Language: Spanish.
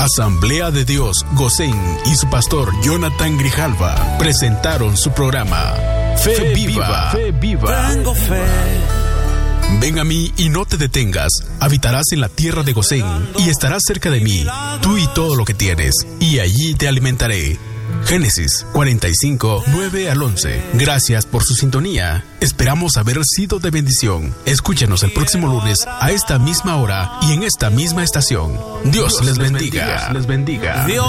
Asamblea de Dios Gosén y su pastor Jonathan Grijalva presentaron su programa Fe Viva. Fe Viva. Tengo fe. Ven a mí y no te detengas. Habitarás en la tierra de Gosén y estarás cerca de mí, tú y todo lo que tienes, y allí te alimentaré. Génesis 45, 9 al 11. Gracias por su sintonía. Esperamos haber sido de bendición. Escúchenos el próximo lunes a esta misma hora y en esta misma estación. Dios les bendiga. Dios